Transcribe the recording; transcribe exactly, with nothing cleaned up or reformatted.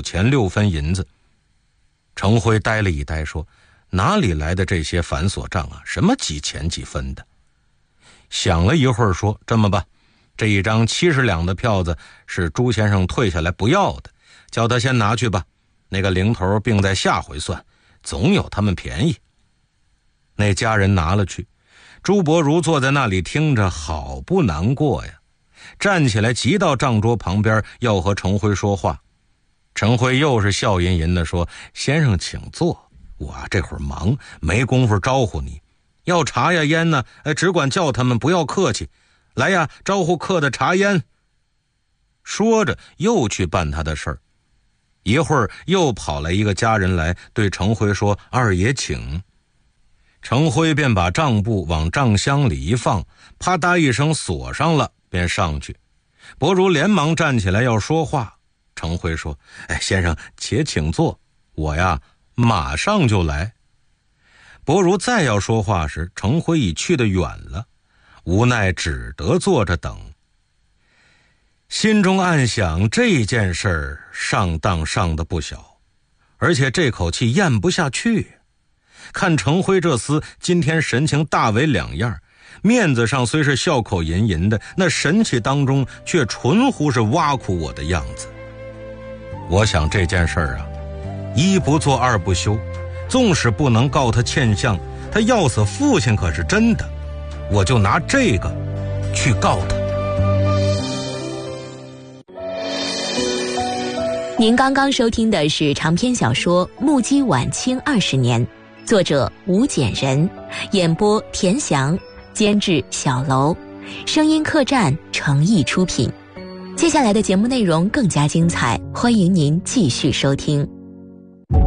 钱六分银子。程辉呆了一呆，说：哪里来的这些繁琐账啊？什么几钱几分的？想了一会儿说：这么吧，这一张七十两的票子是朱先生退下来不要的，叫他先拿去吧，那个零头并在下回算，总有他们便宜。那家人拿了去，朱伯如坐在那里听着，好不难过呀，站起来急到账桌旁边要和程辉说话。程辉又是笑吟吟地说：先生请坐，我啊这会儿忙，没工夫招呼你，要茶呀烟呢，只管叫他们，不要客气，来呀，招呼客的茶烟。说着又去办他的事儿。一会儿又跑来一个家人来，对程辉说：二爷请。程辉便把账簿往账箱里一放，啪嗒一声锁上了，便上去。伯如连忙站起来要说话，程辉说：哎，先生且请坐，我呀马上就来。伯如再要说话时，程辉已去得远了，无奈只得坐着等。心中暗想，这件事儿上当上的不小，而且这口气咽不下去。看程辉这厮今天神情大为两样，面子上虽是笑口吟吟的，那神气当中却纯乎是挖苦我的样子。我想这件事儿啊，一不做二不休，纵使不能告他欠相，他要死父亲可是真的，我就拿这个去告他。 您刚刚收听的是长篇小说《目击晚清二十年》，作者吴简人，演播田翔，监制小楼，声音客栈诚意出品。接下来的节目内容更加精彩，欢迎您继续收听。